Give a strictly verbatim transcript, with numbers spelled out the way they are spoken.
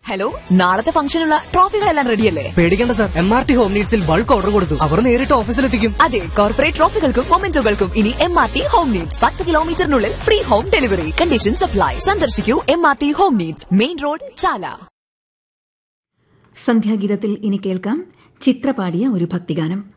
Hello, നാളത്തെ ഫംഗ്ഷനുള്ള ട്രോഫികളെല്ലാം റെഡിയല്ലേ? പേടിക്കേണ്ട sir, M R T home നീഡ്സിൽ bulk order കൊടുത്തു. അവർ നേരിട്ട് ഓഫീസിലെത്തിക്കും. അതെ, കോർപ്പറേറ്റ് ട്രോഫികൾക്കും മൊമെന്റോകൾക്കും ഇനി M R T home needs. പത്ത് കിലോമീറ്ററിനുള്ളിൽ free home delivery. Condition supply. സന്ദർശിക്കൂ M R T home needs, main road, ചാല. സന്ധ്യാഗീതത്തിൽ ഇനി കേൾക്കാം ചിത്ര പാടിയ ഒരു ഭക്തിഗാനം.